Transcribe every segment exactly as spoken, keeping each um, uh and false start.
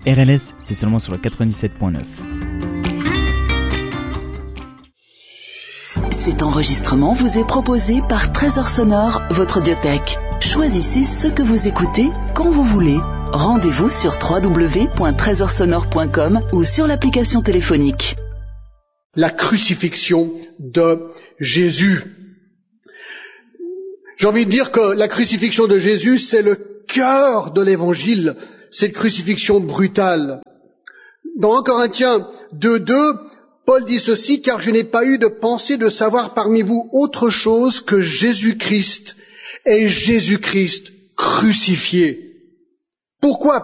R L S, c'est seulement sur le quatre-vingt-dix-sept point neuf. Cet enregistrement vous est proposé par Trésor Sonore, votre audiothèque. Choisissez ce que vous écoutez quand vous voulez. Rendez-vous sur w w w point trésor sonore point com ou sur l'application téléphonique. La crucifixion de Jésus. J'ai envie de dire que la crucifixion de Jésus, c'est le cœur de l'évangile, cette crucifixion brutale. Dans un Corinthiens deux deux, Paul dit ceci, « Car je n'ai pas eu de pensée de savoir parmi vous autre chose que Jésus-Christ et Jésus-Christ crucifié. » Pourquoi ?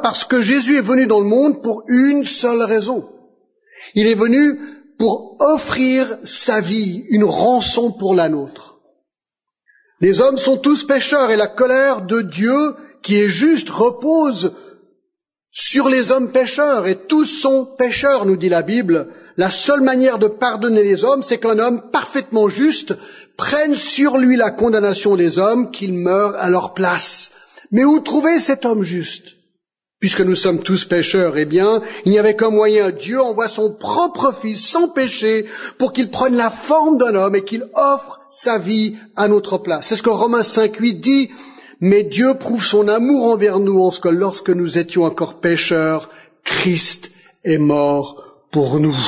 Parce que Jésus est venu dans le monde pour une seule raison. Il est venu pour offrir sa vie, une rançon pour la nôtre. Les hommes sont tous pécheurs et la colère de Dieu, qui est juste, repose sur les hommes pécheurs. Et tous sont pécheurs, nous dit la Bible. La seule manière de pardonner les hommes, c'est qu'un homme parfaitement juste prenne sur lui la condamnation des hommes, qu'il meure à leur place. Mais où trouver cet homme juste ? Puisque nous sommes tous pécheurs, eh bien, il n'y avait qu'un moyen. Dieu envoie son propre Fils sans péché pour qu'il prenne la forme d'un homme et qu'il offre sa vie à notre place. C'est ce que Romains cinq huit dit. Mais Dieu prouve son amour envers nous en ce que lorsque nous étions encore pécheurs, Christ est mort pour nous.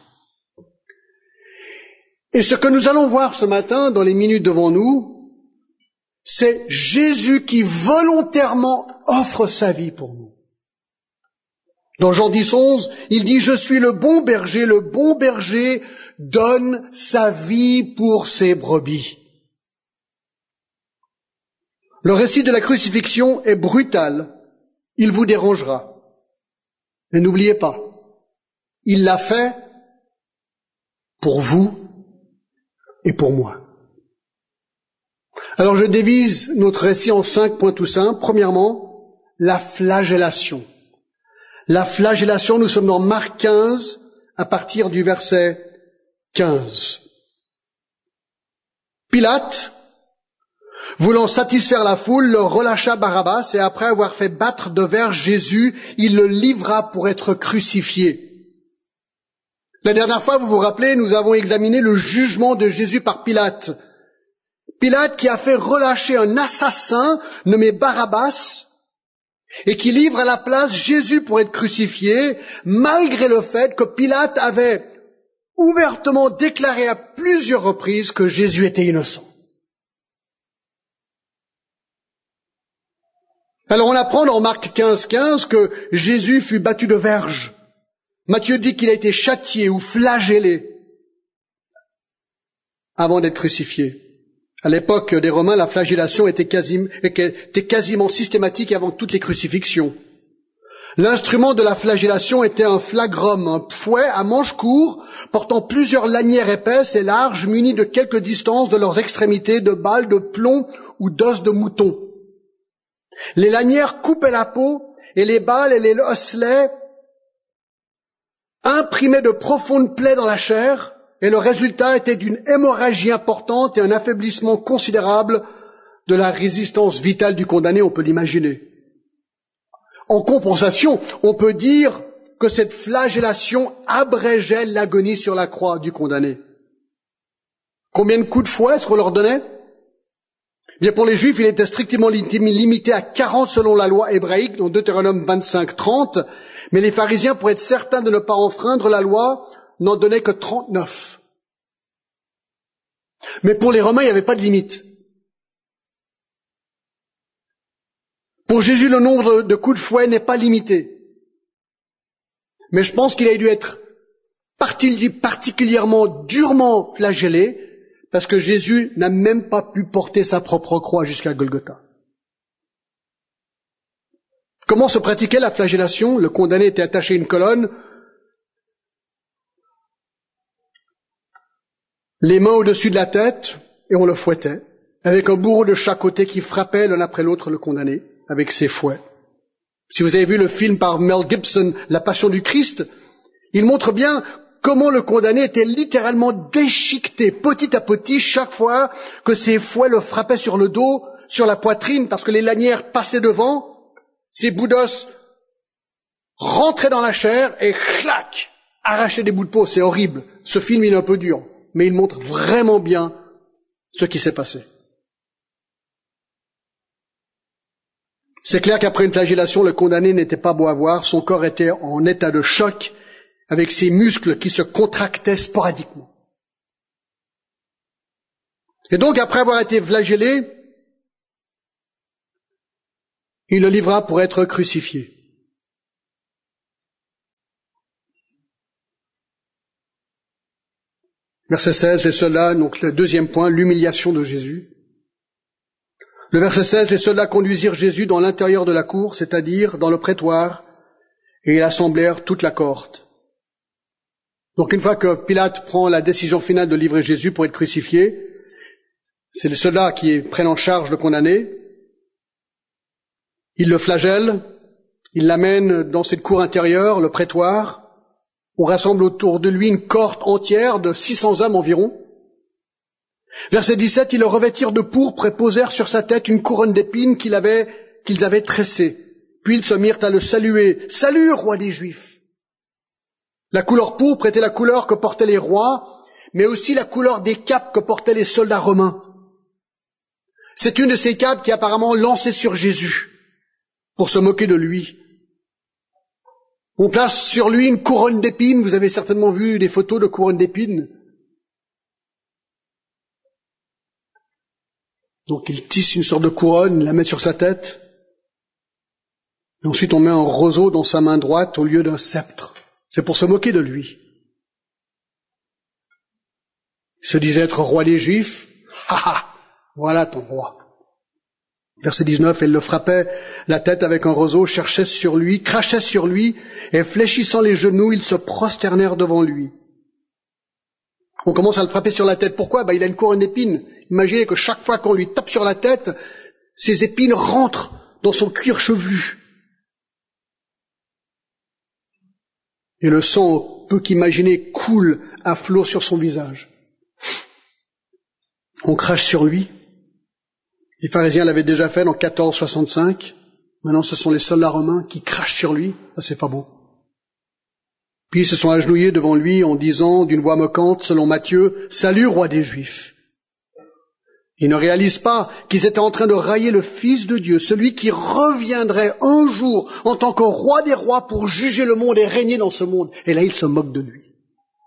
Et ce que nous allons voir ce matin, dans les minutes devant nous, c'est Jésus qui volontairement offre sa vie pour nous. Dans Jean dix onze, il dit « Je suis le bon berger, le bon berger donne sa vie pour ses brebis. » Le récit de la crucifixion est brutal, il vous dérangera. Mais n'oubliez pas, il l'a fait pour vous et pour moi. Alors je divise notre récit en cinq points tout simples. Premièrement, la flagellation. La flagellation, nous sommes dans Marc quinze, à partir du verset quinze. Pilate, voulant satisfaire la foule, leur relâcha Barabbas et après avoir fait battre de verges Jésus, il le livra pour être crucifié. La dernière fois, vous vous rappelez, nous avons examiné le jugement de Jésus par Pilate. Pilate qui a fait relâcher un assassin nommé Barabbas et qui livre à la place Jésus pour être crucifié, malgré le fait que Pilate avait ouvertement déclaré à plusieurs reprises que Jésus était innocent. Alors on apprend dans Marc quinze quinze que Jésus fut battu de verges. Matthieu dit qu'il a été châtié ou flagellé avant d'être crucifié. À l'époque des Romains, la flagellation était, quasi, était quasiment systématique avant toutes les crucifixions. L'instrument de la flagellation était un flagrum, un fouet à manche court, portant plusieurs lanières épaisses et larges, munies de quelques distances de leurs extrémités de balles de plomb ou d'os de mouton. Les lanières coupaient la peau et les balles et les osselets imprimaient de profondes plaies dans la chair, et le résultat était d'une hémorragie importante et un affaiblissement considérable de la résistance vitale du condamné, on peut l'imaginer. En compensation, on peut dire que cette flagellation abrégeait l'agonie sur la croix du condamné. Combien de coups de fouet est-ce qu'on leur donnait ? Bien, pour les Juifs, il était strictement limité à quarante selon la loi hébraïque, dans Deutéronome vingt-cinq trente, mais les pharisiens, pour être certains de ne pas enfreindre la loi, n'en donnaient que trente-neuf. Mais pour les Romains, il n'y avait pas de limite. Pour Jésus, le nombre de coups de fouet n'est pas limité. Mais je pense qu'il a dû être particulièrement durement flagellé, parce que Jésus n'a même pas pu porter sa propre croix jusqu'à Golgotha. Comment se pratiquait la flagellation ? Le condamné était attaché à une colonne, les mains au-dessus de la tête, et on le fouettait, avec un bourreau de chaque côté qui frappait l'un après l'autre le condamné, avec ses fouets. Si vous avez vu le film par Mel Gibson, La Passion du Christ, il montre bien comment le condamné était littéralement déchiqueté, petit à petit, chaque fois que ses fouets le frappaient sur le dos, sur la poitrine, parce que les lanières passaient devant, ses bouts d'os rentrer dans la chair et clac, arracher des bouts de peau. C'est horrible. Ce film, il est un peu dur, mais il montre vraiment bien ce qui s'est passé. C'est clair qu'après une flagellation, le condamné n'était pas beau à voir. Son corps était en état de choc, avec ses muscles qui se contractaient sporadiquement. Et donc, après avoir été flagellé, il le livra pour être crucifié. Verset seize, et cela, donc le deuxième point, l'humiliation de Jésus. Le verset seize, et ceux-là conduisirent Jésus dans l'intérieur de la cour, c'est-à-dire dans le prétoire, et ils assemblèrent toute la cohorte. Donc une fois que Pilate prend la décision finale de livrer Jésus pour être crucifié, c'est les soldats qui prennent en charge le condamné. Ils le flagellent, ils l'amènent dans cette cour intérieure, le prétoire. On rassemble autour de lui une cohorte entière de six cents hommes environ. Verset dix-sept, ils le revêtirent de pourpre et posèrent sur sa tête une couronne d'épines qu'ils avaient, qu'ils avaient tressée. Puis ils se mirent à le saluer. « Salut, roi des Juifs !» La couleur pourpre était la couleur que portaient les rois, mais aussi la couleur des capes que portaient les soldats romains. C'est une de ces capes qui est apparemment lancée sur Jésus pour se moquer de lui. On place sur lui une couronne d'épines. Vous avez certainement vu des photos de couronnes d'épines. Donc il tisse une sorte de couronne, il la met sur sa tête. Et ensuite on met un roseau dans sa main droite au lieu d'un sceptre. C'est pour se moquer de lui. Il se disait être roi des Juifs. Ha ha, voilà ton roi. Verset dix-neuf, elle le frappait la tête avec un roseau, cherchait sur lui, crachait sur lui, et fléchissant les genoux, ils se prosternèrent devant lui. On commence à le frapper sur la tête. Pourquoi? Ben, il a une couronne d'épines. Imaginez que chaque fois qu'on lui tape sur la tête, ces épines rentrent dans son cuir chevelu. Et le sang, on peut qu'imaginer, coule à flot sur son visage. On crache sur lui. Les pharisiens l'avaient déjà fait dans quatorze soixante-cinq. Maintenant, ce sont les soldats romains qui crachent sur lui. Ça, c'est pas bon. Puis ils se sont agenouillés devant lui en disant d'une voix moquante, selon Matthieu, « Salut, roi des Juifs !» Ils ne réalisent pas qu'ils étaient en train de railler le Fils de Dieu, celui qui reviendrait un jour en tant que roi des rois pour juger le monde et régner dans ce monde. Et là, ils se moquent de lui.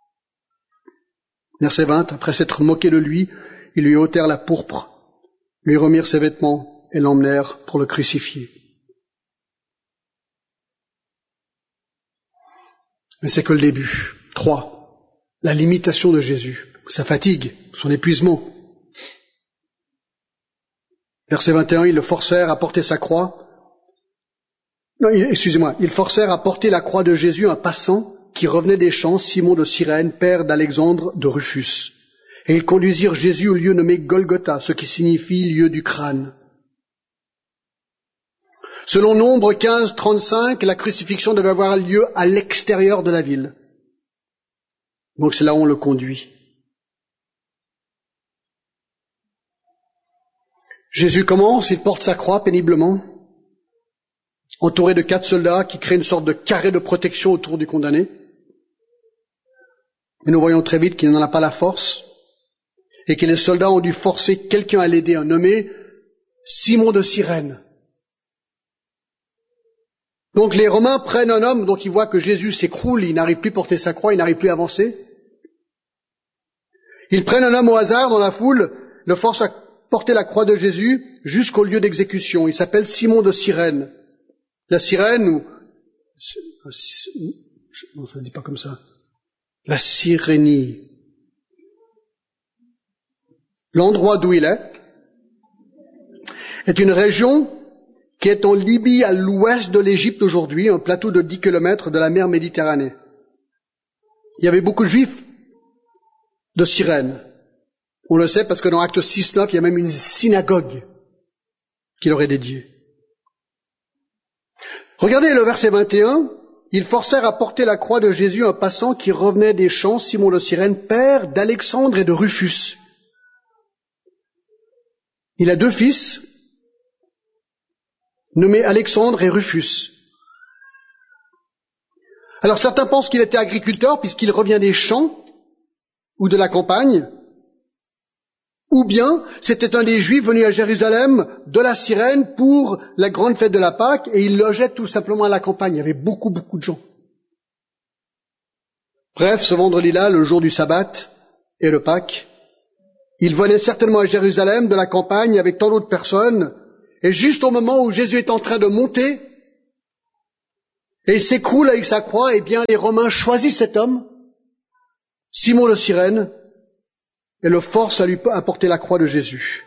Verset vingt, après s'être moqués de lui, ils lui ôtèrent la pourpre, lui remirent ses vêtements et l'emmenèrent pour le crucifier. Mais c'est que le début. Trois, la limitation de Jésus, sa fatigue, son épuisement. Verset vingt et un, ils le forcèrent à porter sa croix. Non, excusez-moi, ils forcèrent à porter la croix de Jésus un passant qui revenait des champs, Simon de Cyrène, père d'Alexandre de Rufus. Et ils conduisirent Jésus au lieu nommé Golgotha, ce qui signifie lieu du crâne. Selon Nombre quinze, trente-cinq, la crucifixion devait avoir lieu à l'extérieur de la ville. Donc c'est là où on le conduit. Jésus commence, il porte sa croix péniblement, entouré de quatre soldats qui créent une sorte de carré de protection autour du condamné. Mais nous voyons très vite qu'il n'en a pas la force et que les soldats ont dû forcer quelqu'un à l'aider, un nommé Simon de Cyrène. Donc les Romains prennent un homme, donc ils voient que Jésus s'écroule, il n'arrive plus à porter sa croix, il n'arrive plus à avancer. Ils prennent un homme au hasard dans la foule, le forcent à porter la croix de Jésus jusqu'au lieu d'exécution. Il s'appelle Simon de Cyrène. La Cyrène, ou... Non, ça ne dit pas comme ça. La Cyrénie. L'endroit d'où il est est une région qui est en Libye, à l'ouest de l'Égypte aujourd'hui, un plateau de dix kilomètres de la mer Méditerranée. Il y avait beaucoup de Juifs de Cyrène. On le sait parce que dans Actes six neuf, il y a même une synagogue qui leur est dédiée. Regardez le verset vingt et un. Ils forcèrent à porter la croix de Jésus un passant qui revenait des champs, Simon de Cyrène, père d'Alexandre et de Rufus. Il a deux fils, nommés Alexandre et Rufus. Alors certains pensent qu'il était agriculteur puisqu'il revient des champs ou de la campagne, ou bien c'était un des Juifs venus à Jérusalem de la Cyrène pour la grande fête de la Pâque et il logeait tout simplement à la campagne. Il y avait beaucoup, beaucoup de gens. Bref, ce vendredi-là, le jour du sabbat et le Pâques, il venait certainement à Jérusalem de la campagne avec tant d'autres personnes et juste au moment où Jésus est en train de monter et il s'écroule avec sa croix, eh bien les Romains choisissent cet homme, Simon de Cyrène, et le force à lui apporter la croix de Jésus.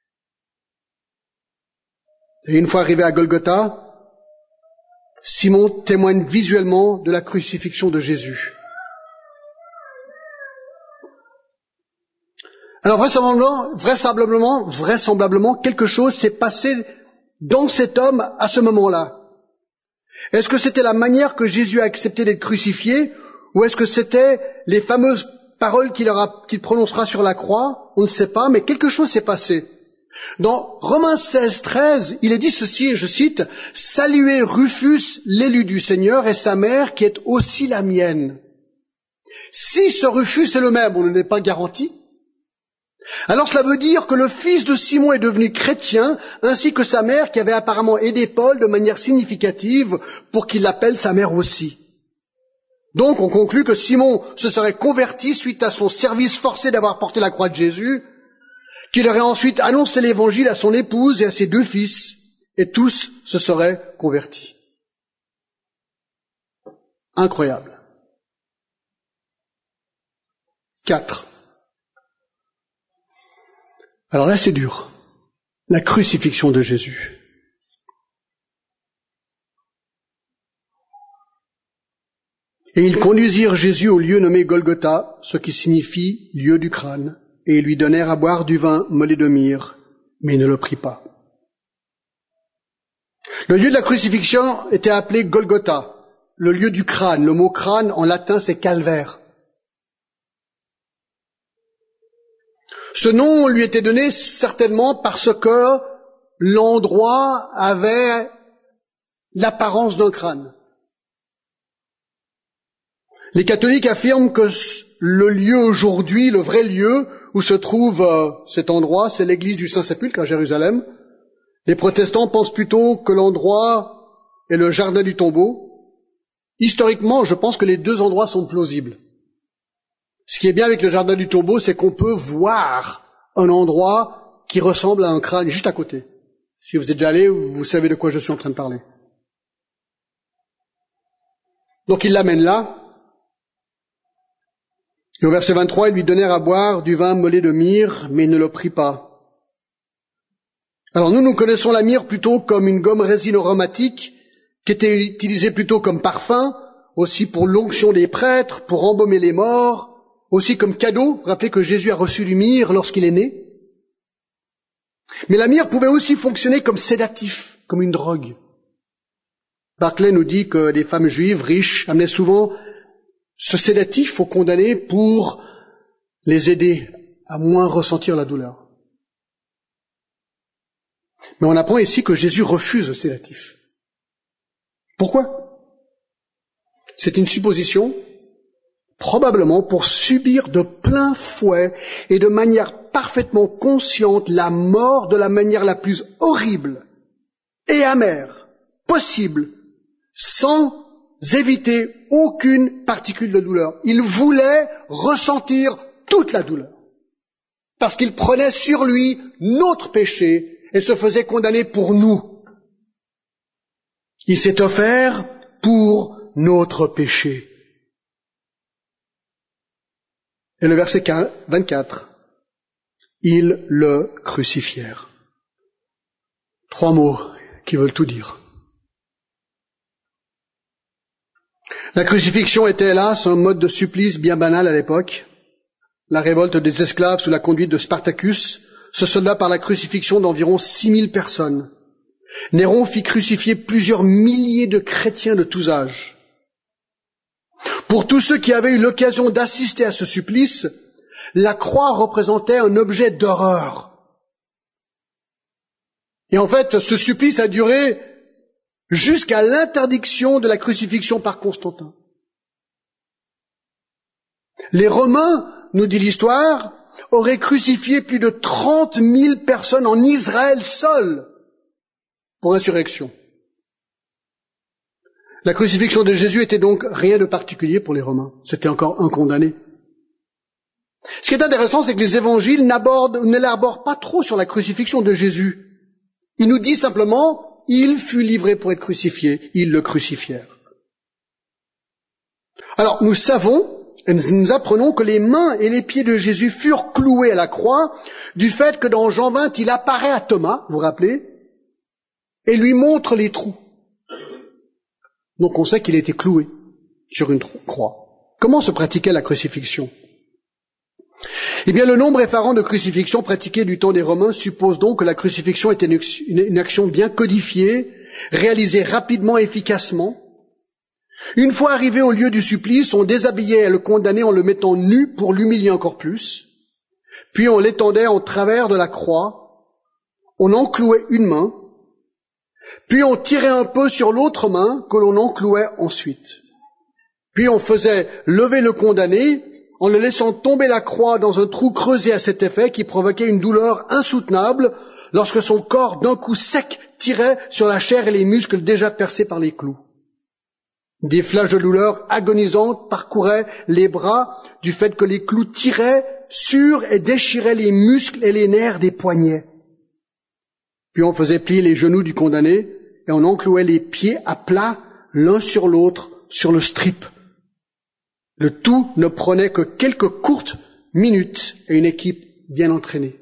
Et une fois arrivé à Golgotha, Simon témoigne visuellement de la crucifixion de Jésus. Alors vraisemblablement, vraisemblablement, vraisemblablement, quelque chose s'est passé dans cet homme à ce moment-là. Est-ce que c'était la manière que Jésus a accepté d'être crucifié, ou est-ce que c'était les fameuses paroles qu'il, aura, qu'il prononcera sur la croix? On ne sait pas, mais quelque chose s'est passé. Dans Romains seize, treize, il est dit ceci, et je cite, « Saluez Rufus, l'élu du Seigneur, et sa mère, qui est aussi la mienne. » Si ce Rufus est le même, on ne l'est pas garanti. Alors cela veut dire que le fils de Simon est devenu chrétien, ainsi que sa mère, qui avait apparemment aidé Paul de manière significative pour qu'il l'appelle sa mère aussi. Donc on conclut que Simon se serait converti suite à son service forcé d'avoir porté la croix de Jésus, qu'il aurait ensuite annoncé l'évangile à son épouse et à ses deux fils, et tous se seraient convertis. Incroyable. Quatre. Alors là, c'est dur. La crucifixion de Jésus. Et ils conduisirent Jésus au lieu nommé Golgotha, ce qui signifie lieu du crâne, et ils lui donnèrent à boire du vin moellé de myrrhe, mais il ne le prit pas. Le lieu de la crucifixion était appelé Golgotha, le lieu du crâne. Le mot crâne en latin c'est calvaire. Ce nom lui était donné certainement parce que l'endroit avait l'apparence d'un crâne. Les catholiques affirment que le lieu aujourd'hui, le vrai lieu où se trouve euh, cet endroit, c'est l'église du Saint-Sépulcre à Jérusalem. Les protestants pensent plutôt que l'endroit est le jardin du tombeau. Historiquement, je pense que les deux endroits sont plausibles. Ce qui est bien avec le jardin du tombeau, c'est qu'on peut voir un endroit qui ressemble à un crâne juste à côté. Si vous êtes déjà allé, vous savez de quoi je suis en train de parler. Donc ils l'amènent là. Et au verset vingt-trois, ils lui donnèrent à boire du vin moellé de myrrhe, mais il ne le prit pas. Alors nous, nous connaissons la myrrhe plutôt comme une gomme résine aromatique qui était utilisée plutôt comme parfum, aussi pour l'onction des prêtres, pour embaumer les morts, aussi comme cadeau. Vous vous rappelez que Jésus a reçu du myrrhe lorsqu'il est né. Mais la myrrhe pouvait aussi fonctionner comme sédatif, comme une drogue. Barclay nous dit que des femmes juives riches amenaient souvent ce sédatif aux condamnés pour les aider à moins ressentir la douleur. Mais on apprend ici que Jésus refuse le sédatif. Pourquoi? C'est une supposition, probablement pour subir de plein fouet et de manière parfaitement consciente la mort de la manière la plus horrible et amère possible, sans éviter aucune particule de douleur. Il voulait ressentir toute la douleur, parce qu'il prenait sur lui notre péché et se faisait condamner pour nous. Il s'est offert pour notre péché. Et le verset vingt-quatre, ils le crucifièrent. Trois mots qui veulent tout dire. La crucifixion était, hélas, un mode de supplice bien banal à l'époque. La révolte des esclaves sous la conduite de Spartacus se solda par la crucifixion d'environ six mille personnes. Néron fit crucifier plusieurs milliers de chrétiens de tous âges. Pour tous ceux qui avaient eu l'occasion d'assister à ce supplice, la croix représentait un objet d'horreur. Et en fait, ce supplice a duré jusqu'à l'interdiction de la crucifixion par Constantin. Les Romains, nous dit l'histoire, auraient crucifié plus de trente mille personnes en Israël seul pour insurrection. La crucifixion de Jésus était donc rien de particulier pour les Romains. C'était encore un condamné. Ce qui est intéressant, c'est que les évangiles n'abordent, ne l'abordent pas trop sur la crucifixion de Jésus. Ils nous disent simplement, il fut livré pour être crucifié. Ils le crucifièrent. Alors, nous savons, et nous apprenons que les mains et les pieds de Jésus furent cloués à la croix, du fait que dans Jean vingt, il apparaît à Thomas, vous vous rappelez, et lui montre les trous. Donc on sait qu'il a été cloué sur une croix. Comment se pratiquait la crucifixion? Eh bien, le nombre effarant de crucifixions pratiquées du temps des Romains suppose donc que la crucifixion était une, une action bien codifiée, réalisée rapidement et efficacement. Une fois arrivé au lieu du supplice, on déshabillait le condamné en le mettant nu pour l'humilier encore plus, puis on l'étendait en travers de la croix, on enclouait une main, puis on tirait un peu sur l'autre main que l'on enclouait ensuite. Puis on faisait lever le condamné en le laissant tomber la croix dans un trou creusé à cet effet qui provoquait une douleur insoutenable lorsque son corps d'un coup sec tirait sur la chair et les muscles déjà percés par les clous. Des flashs de douleur agonisantes parcouraient les bras du fait que les clous tiraient sur et déchiraient les muscles et les nerfs des poignets. Puis on faisait plier les genoux du condamné et on enclouait les pieds à plat l'un sur l'autre sur le strip. Le tout ne prenait que quelques courtes minutes et une équipe bien entraînée.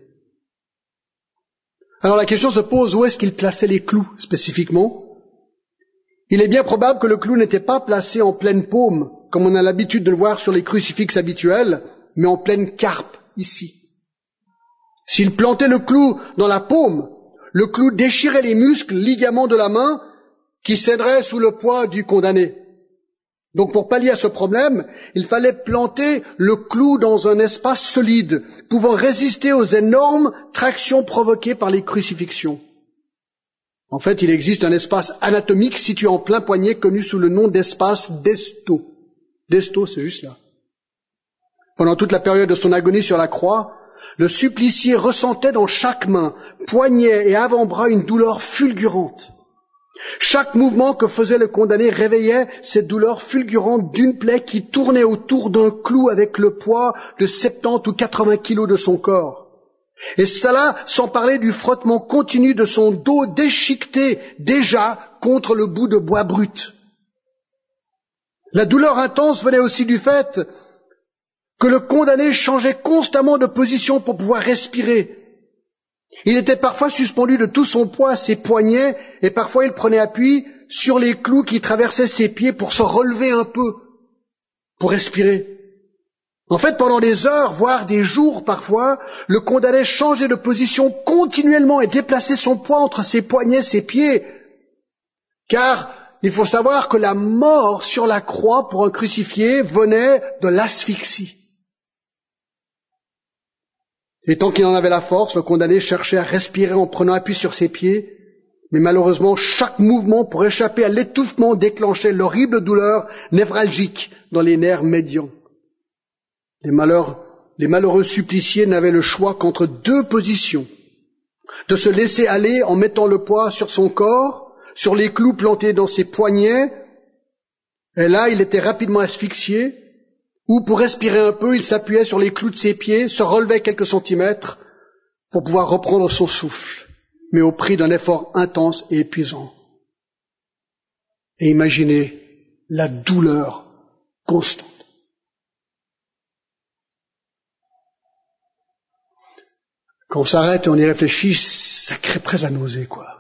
Alors la question se pose, où est-ce qu'il plaçait les clous spécifiquement? Il est bien probable que le clou n'était pas placé en pleine paume, comme on a l'habitude de le voir sur les crucifixes habituels, mais en pleine carpe, ici. S'il plantait le clou dans la paume, le clou déchirait les muscles, ligaments de la main, qui céderaient sous le poids du condamné. Donc pour pallier à ce problème, il fallait planter le clou dans un espace solide, pouvant résister aux énormes tractions provoquées par les crucifixions. En fait, il existe un espace anatomique situé en plein poignet connu sous le nom d'espace d'Esto. D'Esto, c'est juste là. Pendant toute la période de son agonie sur la croix, le supplicié ressentait dans chaque main, poignet et avant-bras une douleur fulgurante. Chaque mouvement que faisait le condamné réveillait cette douleur fulgurante d'une plaie qui tournait autour d'un clou avec le poids de soixante-dix ou quatre-vingts kilos de son corps. Et cela sans parler du frottement continu de son dos déchiqueté déjà contre le bout de bois brut. La douleur intense venait aussi du fait que le condamné changeait constamment de position pour pouvoir respirer. Il était parfois suspendu de tout son poids à ses poignets et parfois il prenait appui sur les clous qui traversaient ses pieds pour se relever un peu, pour respirer. En fait, pendant des heures, voire des jours parfois, le condamné changeait de position continuellement et déplaçait son poids entre ses poignets et ses pieds. Car il faut savoir que la mort sur la croix pour un crucifié venait de l'asphyxie. Et tant qu'il en avait la force, le condamné cherchait à respirer en prenant appui sur ses pieds, mais malheureusement, chaque mouvement pour échapper à l'étouffement déclenchait l'horrible douleur névralgique dans les nerfs médians. Les, malheurs, les malheureux suppliciés n'avaient le choix qu'entre deux positions, de se laisser aller en mettant le poids sur son corps, sur les clous plantés dans ses poignets, et là il était rapidement asphyxié, ou pour respirer un peu, il s'appuyait sur les clous de ses pieds, se relevait quelques centimètres pour pouvoir reprendre son souffle, mais au prix d'un effort intense et épuisant. Et imaginez la douleur constante. Quand on s'arrête et on y réfléchit, ça crée presque la nausée, quoi.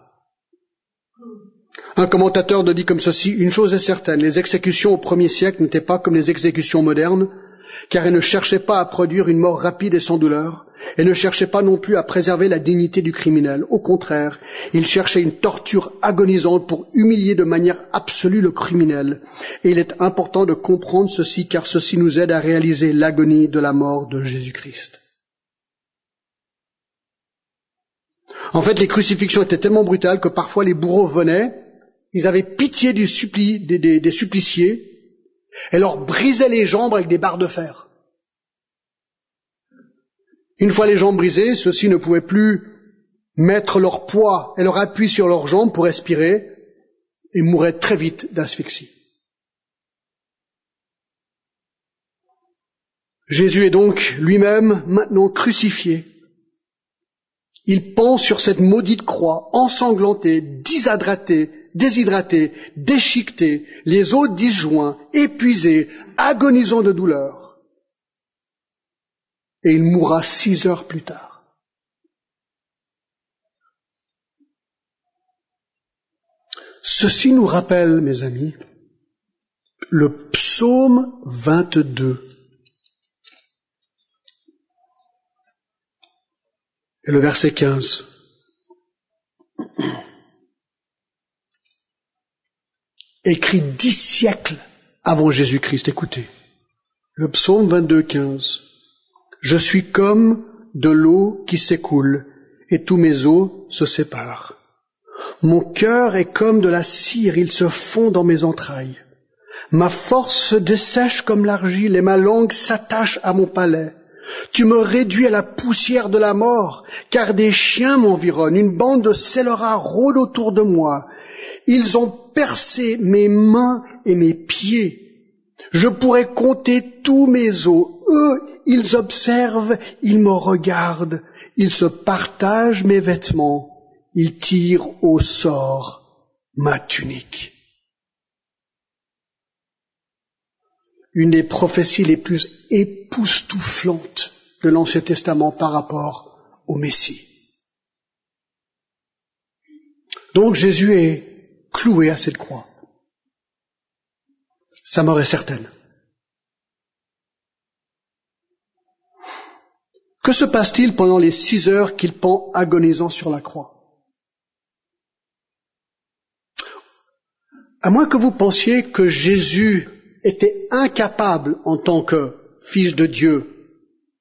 Un commentateur nous dit comme ceci: une chose est certaine, les exécutions au premier siècle n'étaient pas comme les exécutions modernes, car elles ne cherchaient pas à produire une mort rapide et sans douleur, et ne cherchaient pas non plus à préserver la dignité du criminel. Au contraire, ils cherchaient une torture agonisante pour humilier de manière absolue le criminel. Et il est important de comprendre ceci, car ceci nous aide à réaliser l'agonie de la mort de Jésus-Christ. En fait, les crucifixions étaient tellement brutales que parfois les bourreaux venaient, ils avaient pitié du suppli, des, des, des suppliciés et leur brisaient les jambes avec des barres de fer. Une fois les jambes brisées, ceux-ci ne pouvaient plus mettre leur poids et leur appui sur leurs jambes pour respirer et mouraient très vite d'asphyxie. Jésus est donc lui-même maintenant crucifié. Il pend sur cette maudite croix, ensanglanté, déshydraté, déshydraté, déchiqueté, les os disjoints, épuisé, agonisant de douleur. Et il mourra six heures plus tard. Ceci nous rappelle, mes amis, le psaume vingt-deux. Et le verset quinze. Écrit dix siècles avant Jésus-Christ. Écoutez. Le psaume vingt-deux, quinze. Je suis comme de l'eau qui s'écoule et tous mes os se séparent. Mon cœur est comme de la cire, il se fond dans mes entrailles. Ma force se dessèche comme l'argile et ma langue s'attache à mon palais. Tu me réduis à la poussière de la mort, car des chiens m'environnent, une bande de scélérats rôde autour de moi. Ils ont percé mes mains et mes pieds. Je pourrais compter tous mes os. Eux, ils observent, ils me regardent, ils se partagent mes vêtements, ils tirent au sort ma tunique. Une des prophéties les plus époustouflantes de l'Ancien Testament par rapport au Messie. Donc Jésus est cloué à cette croix. Sa mort est certaine. Que se passe-t-il pendant les six heures qu'il pend agonisant sur la croix? À moins que vous pensiez que Jésus était incapable en tant que fils de Dieu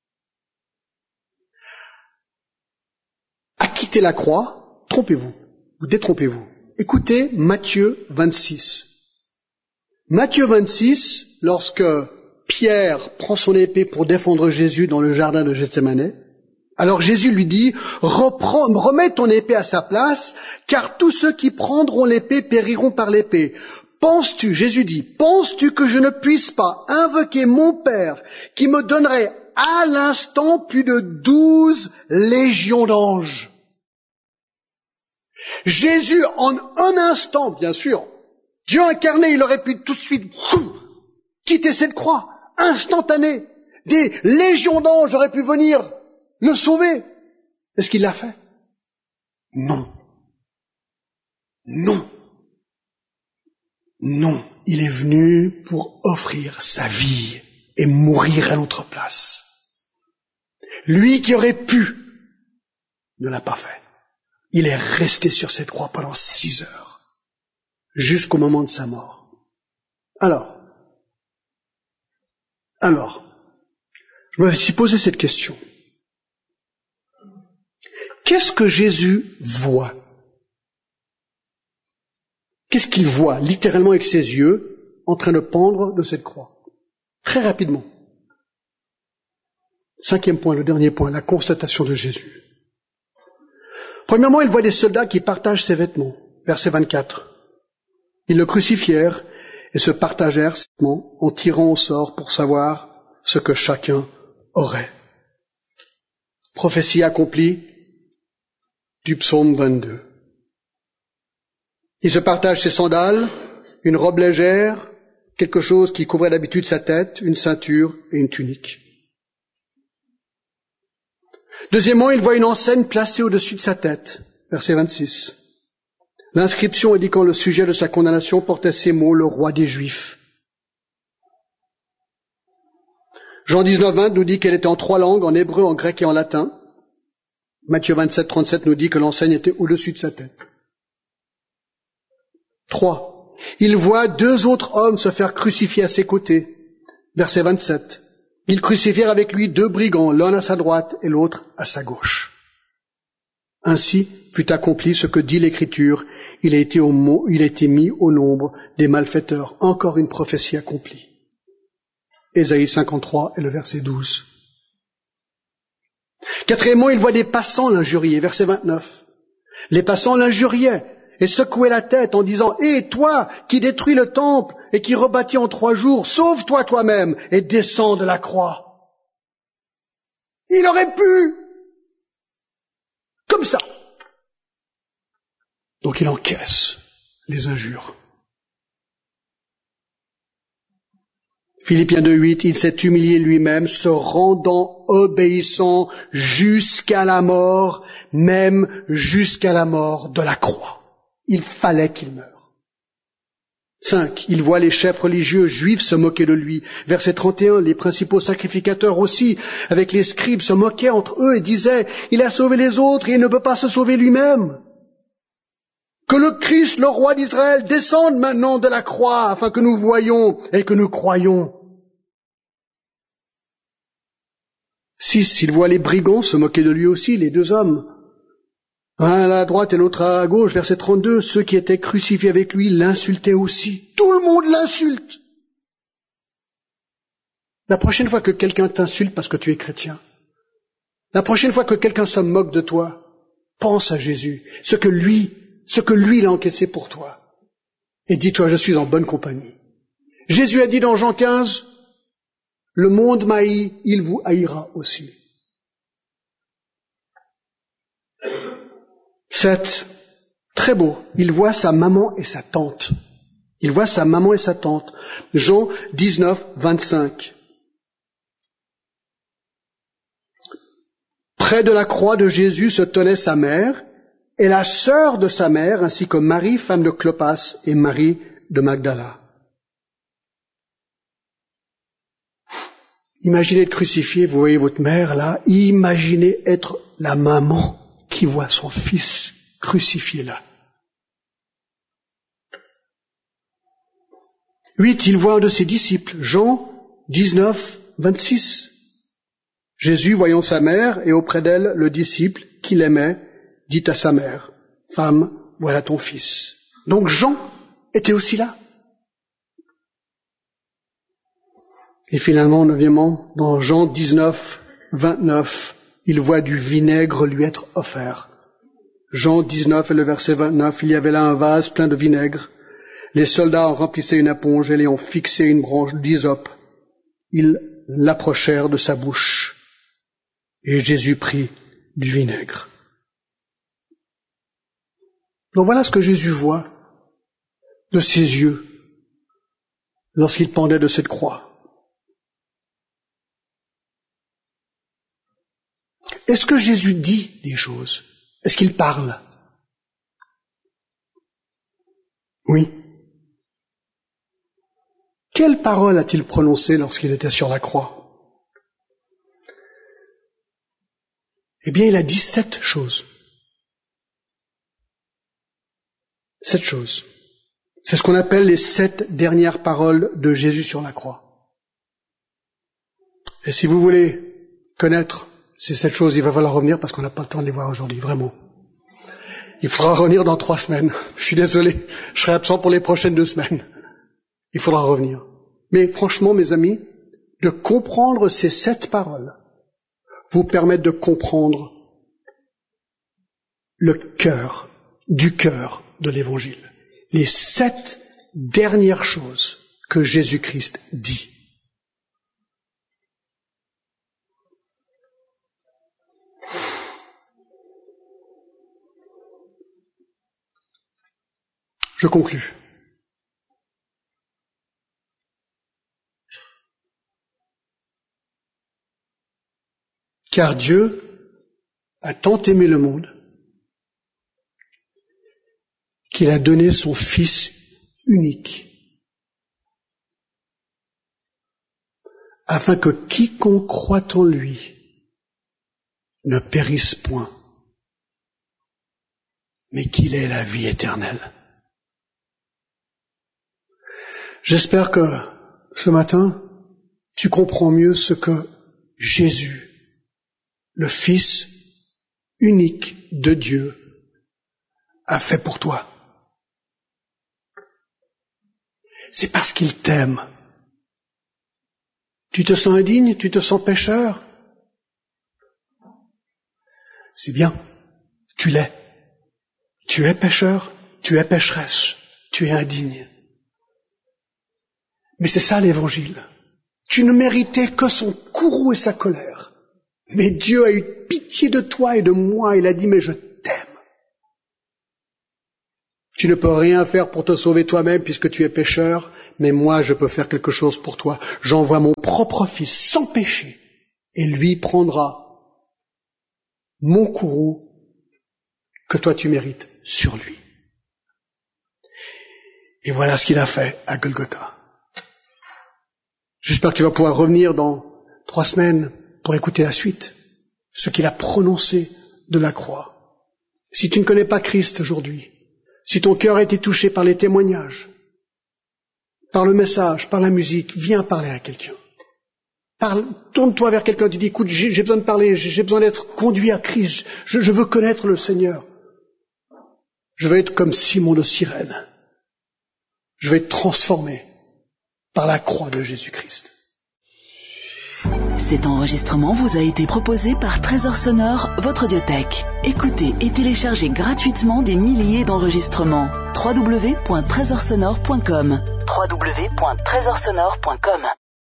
à quitter la croix, trompez-vous, ou détrompez-vous. Écoutez Matthieu vingt-six. Matthieu vingt-six, lorsque Pierre prend son épée pour défendre Jésus dans le jardin de Gethsémanès, alors Jésus lui dit, Reprends, remets ton épée à sa place, car tous ceux qui prendront l'épée périront par l'épée. Penses-tu, Jésus dit, penses-tu que je ne puisse pas invoquer mon Père qui me donnerait à l'instant plus de douze légions d'anges? Jésus, en un instant, bien sûr, Dieu incarné, il aurait pu tout de suite quitter cette croix, instantané. Des légions d'anges auraient pu venir le sauver. Est-ce qu'il l'a fait? Non. Non. Non, il est venu pour offrir sa vie et mourir à notre place. Lui qui aurait pu ne l'a pas fait. Il est resté sur cette croix pendant six heures, jusqu'au moment de sa mort. Alors, alors, je me suis posé cette question. Qu'est-ce que Jésus voit? Qu'est-ce qu'il voit littéralement avec ses yeux en train de pendre de cette croix? Très rapidement. Cinquième point, le dernier point, la constatation de Jésus. Premièrement, il voit des soldats qui partagent ses vêtements. Verset vingt-quatre. Ils le crucifièrent et se partagèrent ses vêtements en tirant au sort pour savoir ce que chacun aurait. Prophétie accomplie du psaume vingt-deux. Il se partage ses sandales, une robe légère, quelque chose qui couvrait d'habitude sa tête, une ceinture et une tunique. Deuxièmement, il voit une enseigne placée au-dessus de sa tête, verset vingt-six. L'inscription indiquant le sujet de sa condamnation portait ces mots, le roi des Juifs. Jean dix-neuf, vingt nous dit qu'elle était en trois langues, en hébreu, en grec et en latin. Matthieu vingt-sept, trente-sept nous dit que l'enseigne était au-dessus de sa tête. Trois. Il voit deux autres hommes se faire crucifier à ses côtés. Verset vingt-sept. Ils crucifièrent avec lui deux brigands, l'un à sa droite et l'autre à sa gauche. Ainsi fut accompli ce que dit l'Écriture. Il a été, au mot, il a été mis au nombre des malfaiteurs. Encore une prophétie accomplie. Ésaïe cinquante-trois et le verset douze. Quatrièmement, il voit des passants l'injurier, verset vingt-neuf. Les passants l'injuriaient et secouaient la tête en disant « Hé, toi qui détruis le temple et qui rebâtis en trois jours, sauve-toi toi-même et descends de la croix. » Il aurait pu, comme ça. Donc il encaisse les injures. Philippiens deux huit, il s'est humilié lui-même, se rendant obéissant jusqu'à la mort, même jusqu'à la mort de la croix. Il fallait qu'il meure. Cinq, il voit les chefs religieux juifs se moquer de lui. Verset trente et un, les principaux sacrificateurs aussi, avec les scribes, se moquaient entre eux et disaient, il a sauvé les autres et il ne peut pas se sauver lui-même. Que le Christ, le roi d'Israël, descende maintenant de la croix, afin que nous voyions et que nous croyions. Six, il voit les brigands se moquer de lui aussi, les deux hommes. Un à droite et l'autre à gauche, verset trente-deux, ceux qui étaient crucifiés avec lui l'insultaient aussi. Tout le monde l'insulte. La prochaine fois que quelqu'un t'insulte parce que tu es chrétien, la prochaine fois que quelqu'un se moque de toi, pense à Jésus, ce que lui ce que lui il a encaissé pour toi. Et dis-toi, je suis en bonne compagnie. Jésus a dit dans Jean quinze, le monde m'haït, il vous haïra aussi. Sept, très beau, il voit sa maman et sa tante. Il voit sa maman et sa tante. Jean dix-neuf, vingt-cinq. Près de la croix de Jésus se tenait sa mère, et la sœur de sa mère, ainsi que Marie, femme de Clopas, et Marie de Magdala. Imaginez être crucifié, vous voyez votre mère là, imaginez être la maman qui voit son fils crucifié là. Huit, il voit un de ses disciples, Jean dix-neuf, vingt-six. Jésus, voyant sa mère, et auprès d'elle le disciple qu'il aimait, dit à sa mère, « Femme, voilà ton fils. » Donc Jean était aussi là. Et finalement, neuvièmement, dans Jean dix-neuf, vingt-neuf, il voit du vinaigre lui être offert. Jean dix-neuf et le verset vingt-neuf, il y avait là un vase plein de vinaigre. Les soldats en remplissaient une éponge et l'ayant fixé une branche d'hysope, ils l'approchèrent de sa bouche. Et Jésus prit du vinaigre. Donc voilà ce que Jésus voit de ses yeux lorsqu'il pendait de cette croix. Est-ce que Jésus dit des choses? Est-ce qu'il parle? Oui. Quelle parole a-t-il prononcée lorsqu'il était sur la croix? Eh bien, il a dit sept choses. Sept choses. C'est ce qu'on appelle les sept dernières paroles de Jésus sur la croix. Et si vous voulez connaître ces sept choses, il va falloir revenir parce qu'on n'a pas le temps de les voir aujourd'hui, vraiment. Il faudra revenir dans trois semaines. Je suis désolé, je serai absent pour les prochaines deux semaines. Il faudra revenir. Mais franchement, mes amis, de comprendre ces sept paroles vous permettent de comprendre le cœur, du cœur de l'Évangile. Les sept dernières choses que Jésus-Christ dit. Je conclus. Car Dieu a tant aimé le monde qu'il a donné son Fils unique, afin que quiconque croit en lui ne périsse point, mais qu'il ait la vie éternelle. J'espère que ce matin, tu comprends mieux ce que Jésus, le Fils unique de Dieu, a fait pour toi. C'est parce qu'il t'aime. Tu te sens indigne, tu te sens pécheur. C'est bien, tu l'es. Tu es pécheur, tu es pécheresse, tu es indigne. Mais c'est ça l'évangile. Tu ne méritais que son courroux et sa colère. Mais Dieu a eu pitié de toi et de moi. Il a dit, mais je t'aime. Tu ne peux rien faire pour te sauver toi-même puisque tu es pécheur, mais moi je peux faire quelque chose pour toi. J'envoie mon propre fils sans péché et lui prendra mon courroux que toi tu mérites sur lui. Et voilà ce qu'il a fait à Golgotha. J'espère que tu vas pouvoir revenir dans trois semaines pour écouter la suite, ce qu'il a prononcé de la croix. Si tu ne connais pas Christ aujourd'hui, si ton cœur a été touché par les témoignages, par le message, par la musique, viens parler à quelqu'un. Parle, tourne-toi vers quelqu'un, tu dis, écoute, j'ai, j'ai besoin de parler, j'ai, j'ai besoin d'être conduit à Christ, je, je veux connaître le Seigneur. Je veux être comme Simon de Cyrène. Je vais être transformé par la croix de Jésus-Christ. Cet enregistrement vous a été proposé par Trésor Sonore, votre audiothèque. Écoutez et téléchargez gratuitement des milliers d'enregistrements. w w w point trésor sonore point com w w w point trésor sonore point com